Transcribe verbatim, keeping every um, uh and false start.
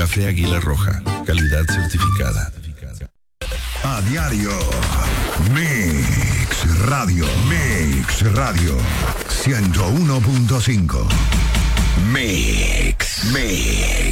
Café Águila Roja, calidad certificada. A diario, Mix Radio, Mix Radio, ciento uno punto cinco. Mix, Mix.